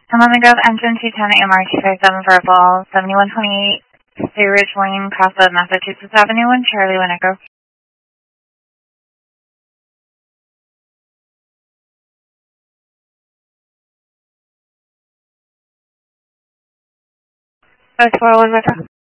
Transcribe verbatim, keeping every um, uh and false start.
Come on the Grove, engine two ten, A M R two five seven verbal, seventy-one twenty-eight, Sioux Ridge Lane, Crossroad, Massachusetts Avenue, and Charlie Winneco. That's four was